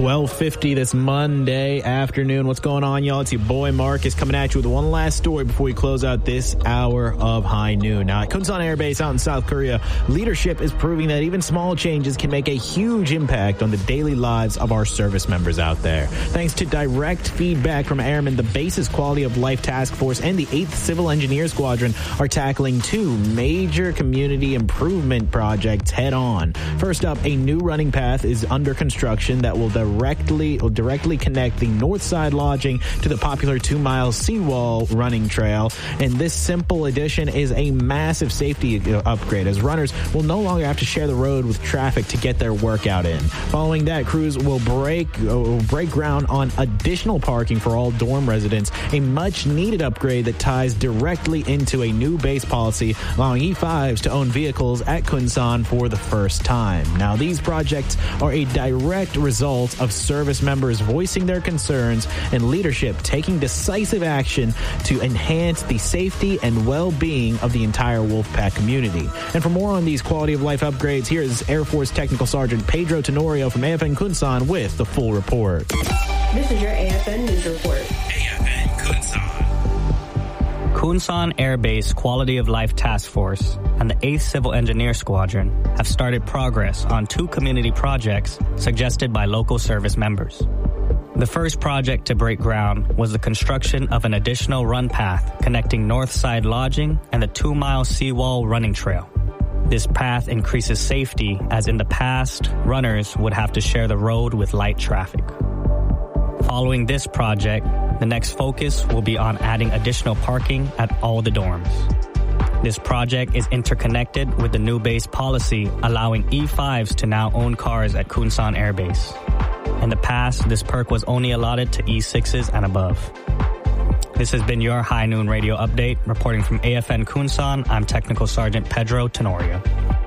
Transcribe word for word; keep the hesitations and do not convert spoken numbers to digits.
twelve fifty this Monday afternoon. What's going on, y'all? It's your boy Marcus coming at you with one last story before we close out this hour of High Noon. Now, at Kunsan Air Base out in South Korea, leadership is proving that even small changes can make a huge impact on the daily lives of our service members out there. Thanks to direct feedback from airmen, the base's Quality of Life Task Force and the eighth Civil Engineer Squadron are tackling two major community improvement projects head on. First up, a new running path is under construction that will directly will directly connect the North Side Lodging to the popular two-mile seawall running trail. And this simple addition is a massive safety upgrade, as runners will no longer have to share the road with traffic to get their workout in. Following that, crews will break uh, will break ground on additional parking for all dorm residents, a much-needed upgrade that ties directly into a new base policy allowing E fives to own vehicles at Kunsan for the first time. Now, these projects are a direct result of service members voicing their concerns and leadership taking decisive action to enhance the safety and well-being of the entire Wolfpack community. And for more on these quality of life upgrades, here is Air Force Technical Sergeant Pedro Tenorio from A F N Kunsan with the full report. This is your A F N News Report. A F N Kunsan. Kunsan Air Base Quality of Life Task Force and the eighth Civil Engineer Squadron have started progress on two community projects suggested by local service members. The first project to break ground was the construction of an additional run path connecting Northside Lodging and the two-mile seawall running trail. This path increases safety, as in the past, runners would have to share the road with light traffic. Following this project, the next focus will be on adding additional parking at all the dorms. This project is interconnected with the new base policy allowing E fives to now own cars at Kunsan Air Base. In the past, this perk was only allotted to E sixes and above. This has been your High Noon Radio Update. Reporting from A F N Kunsan, I'm Technical Sergeant Pedro Tenorio.